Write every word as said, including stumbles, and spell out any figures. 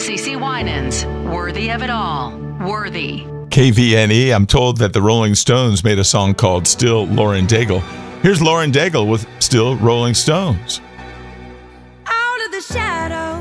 CeCe Winans, Worthy of It All. Worthy. K V N E, I'm told that the Rolling Stones made a song called Still Lauren Daigle. Here's Lauren Daigle with Still Rolling Stones. Out of the shadows.